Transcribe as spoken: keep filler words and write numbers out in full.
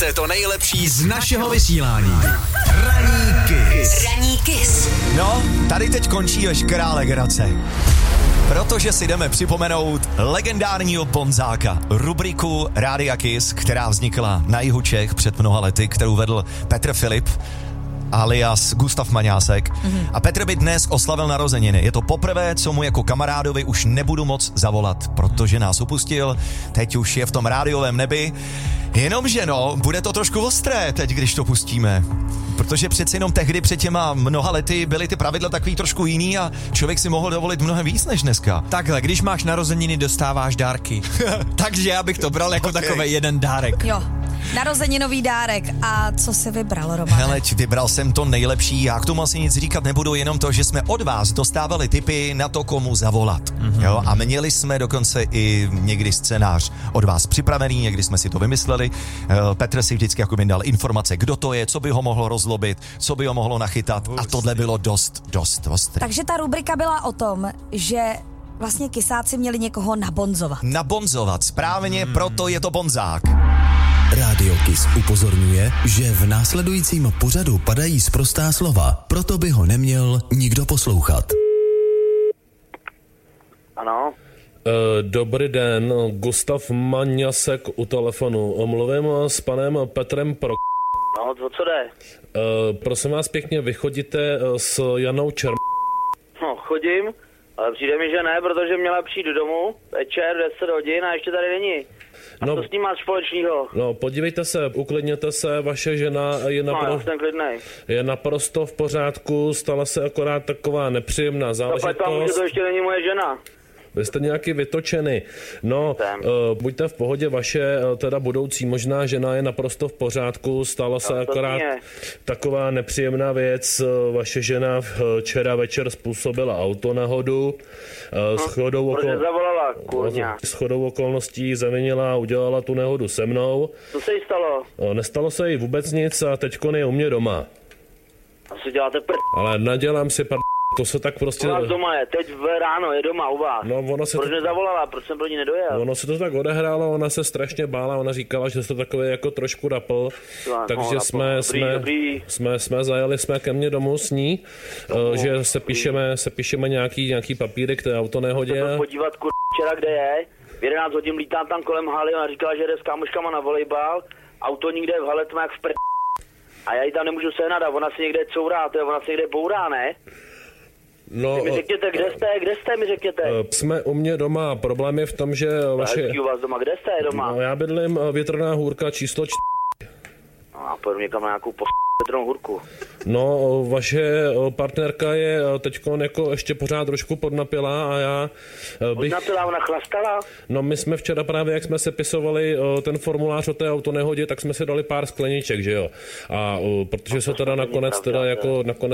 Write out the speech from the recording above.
Posloucháte to nejlepší z našeho vysílání. Ranní Kiss. Ranní Kiss. No, tady teď končí veškerá legrace. Protože si jdeme připomenout legendárního bonzáka, rubriku Rádia Kiss, která vznikla na jihu Čech před mnoha lety, kterou vedl Petr Filip, alias Gustav Maňásek. Mm-hmm. A Petr by dnes oslavil narozeniny. Je to poprvé, co mu jako kamarádovi už nebudu moc zavolat, protože nás opustil. Teď už je v tom rádiovém nebi. Jenomže no, bude to trošku ostré teď, když to pustíme. Protože přeci jenom tehdy před těma mnoha lety byly ty pravidla takový trošku jiný a člověk si mohl dovolit mnohem víc než dneska. Takhle, když máš narozeniny, dostáváš dárky. Takže já bych to bral jako okay. Takový jeden dárek. Jo. Narozeninový dárek. A co jsi vybral, Romane? Hele, vybral jsem to nejlepší. Já k tomu asi nic říkat nebudu, jenom to, že jsme od vás dostávali tipy na to, komu zavolat. Mm-hmm. Jo? A měli jsme dokonce i někdy scénář od vás připravený, někdy jsme si to vymysleli. Petr si vždycky jako mi dal informace, kdo to je, co by ho mohlo rozlobit, co by ho mohlo nachytat. A tohle bylo dost, dost ostré. Takže ta rubrika byla o tom, že vlastně kysáci měli někoho nabonzovat. Nabonzovat, správně, hmm. proto je to bonzák. Rádio Kiss upozorňuje, že v následujícím pořadu padají sprostá slova, proto by ho neměl nikdo poslouchat. Ano. Dobrý den, Gustav Maňasek u telefonu. Mluvím s panem Petrem Pro... No, o co jde? Prosím vás pěkně, vy chodíte s Janou Čerm... No, chodím, ale přijde mi, že ne, protože měla přijít domů večer deset hodin a ještě tady není. A no, co s tím máš společného? No, podívejte se, uklidněte se, vaše žena je, napro... no, je naprosto v pořádku, stala se akorát taková nepříjemná záležitost. No, pak že to ještě není moje žena. Vy jste nějaký vytočený. No, uh, buďte v pohodě, vaše uh, teda budoucí možná žena je naprosto v pořádku, stala se no, akorát mě. taková nepříjemná věc. Uh, vaše žena včera večer způsobila autonehodu. Uh, no, s chodou okol... zavolala, kurňa. S chodou okolností zavinila a udělala tu nehodu se mnou. Co se jí stalo? Uh, nestalo se jí vůbec nic a teďkon je u mě doma. Asi děláte prd... Ale nadělám si pr... To se tak prostě... U vás doma je, teď v ráno je doma u vás. No, ona se proč to... nezavolala, proč jsem pro ní nedojel? Ono se to tak odehrálo, ona se strašně bála, ona říkala, že to takový jako trošku rapl, no, takže no, jsme, dobrý, jsme, dobrý. jsme, jsme zajeli jsme ke mně domů s ní, no, že se píšeme, se píšeme nějaký, nějaký papíry k té autonehodě. Jsem podívat kur... včera, kde je, v jedenáct hodin lítám tam kolem haly, ona říkala, že jde s kámoškama na volejbal, auto nikde v hale tma jak v pr... A já ji tam nemůžu sehnat a ona si někde courá, to je, ona si někde bourá, ne? No, mi řekněte, kde jste, kde jste, mi řekněte. Jsme u mě doma, problém je v tom, že vaše... Hezký u vás doma, kde jste doma? No, já bydlím Větrná hůrka číslo čtyři. No a pojedu někam na nějakou pos... Větrnou hůrku. No, vaše partnerka je teďkon jako ještě pořád trošku podnapilá a já bych... Podnapilá, ona chlastala? No, my jsme včera právě, jak jsme sepisovali ten formulář o té autonehodě, tak jsme si dali pár skleniček, že jo? A protože se teda nakonec teda jako nakonec